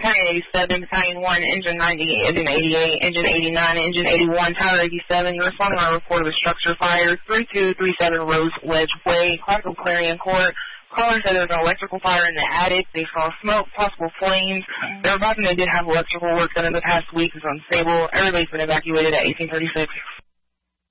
Battalion 87, Battalion 1, Engine 90, Engine 88, Engine 89, Engine 81, Tower 87. You're responding on a report of a structure fire, 3237 Rose Wedge Way, Clarksville Clarion Court. Caller said there was an electrical fire in the attic. They saw smoke, possible flames. They're advising they did have electrical work done in the past week. It's unstable. Everybody's been evacuated at 1836.